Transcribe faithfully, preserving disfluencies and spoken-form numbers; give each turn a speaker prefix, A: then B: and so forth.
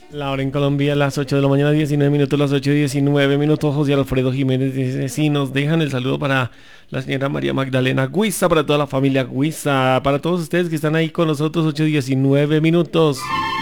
A: La hora en Colombia, las ocho de la mañana, diecinueve minutos, las ocho y diecinueve minutos. José Alfredo Jiménez dice, sí, nos dejan el saludo para la señora María Magdalena Guiza, para toda la familia Guiza, para todos ustedes que están ahí con nosotros, ocho y diecinueve minutos.